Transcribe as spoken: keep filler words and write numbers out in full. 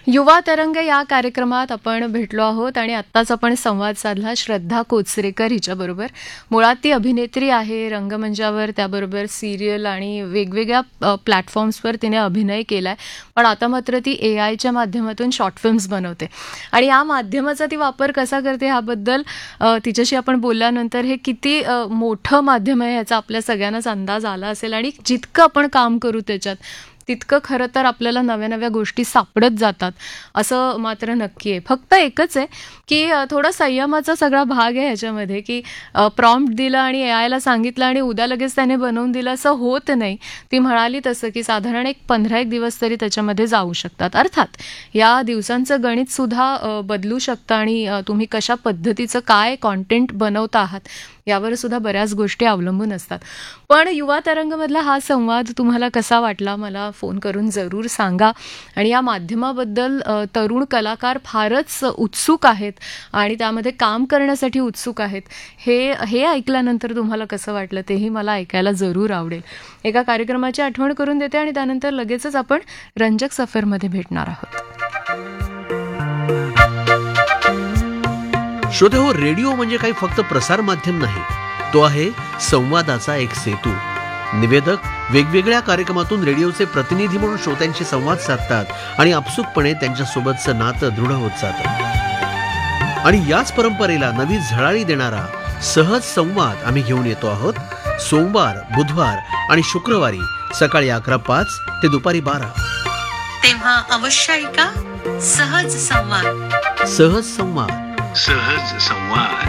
युवा तरंग या कार्यक्रमात आपण भेटलो आहोत आणि आत्ताच आपण संवाद साधला श्रद्धा कोचरेकर हिच्याबरोबर. मुळात ती अभिनेत्री आहे, रंगमंचावर त्याबरोबर सिरियल आणि वेगवेगळ्या प्लॅटफॉर्म्सवर तिने अभिनय केला आहे. पण आता मात्र ती ए आयच्या माध्यमातून शॉर्ट फिल्म्स बनवते आणि या माध्यमाचा ती वापर कसा करते ह्याबद्दल तिच्याशी आपण बोलल्यानंतर हे किती मोठं माध्यम आहे ह्याचा आपल्या सगळ्यांनाच अंदाज आला असेल. आणि जितकं आपण काम करू त्याच्यात तितकं खरं तर आपल्याला नव्या नव्या गोष्टी सापडत जातात असं मात्र नक्की आहे. फक्त एकच आहे की थोडा संयमाचा सगळा भाग आहे ह्याच्यामध्ये, की प्रॉम्प्ट दिलं आणि ए आयला सांगितलं आणि उद्या लगेच त्याने बनवून दिलं असं होत नाही. ती म्हणाली तसं की साधारण एक पंधरा एक दिवस तरी त्याच्यामध्ये जाऊ शकतात. अर्थात या दिवसांचं गणितसुद्धा बदलू शकतं आणि तुम्ही कशा पद्धतीचं काय कॉन्टेंट बनवता आहात यावर सुद्धा बऱ्याच गोष्टी अवलंबून असतात. पण युवा तरंगमधला हा संवाद तुम्हाला कसा वाटला मला फोन करून जरूर सांगा. आणि या माध्यमाबद्दल तरुण कलाकार फारच उत्सुक आहेत आणि त्यामध्ये काम करण्यासाठी उत्सुक आहेत. हे हे ऐकल्यानंतर तुम्हाला कसं वाटलं तेही मला ऐकायला जरूर आवडेल. एका कार्यक्रमाची आठवण करून देते आणि त्यानंतर लगेचच आपण रंजक सफरमध्ये भेटणार आहोत. श्रोते हो, रेडिओ म्हणजे काही फक्त प्रसार माध्यम नाही, तो आहे संवादाचा एक सेतू. निवेदक वेगवेगळ्या कार्यक्रमातून रेडिओचे प्रतिनिधी म्हणून श्रोत्यांशी संवाद साधतात आणि आपसुकपणे त्यांच्यासोबतचं नातं दृढ होत जातं. आणि याच परंपरेला नवी झळाळी देणारा सहज संवाद आम्ही घेऊन येतो आहोत. सोमवार, बुधवार आणि शुक्रवारी सकाळी अकरा पाच ते दुपारी बारा. तेव्हा अवश्य ऐका सहज संवाद. सहज संवाद. सहज संवाद.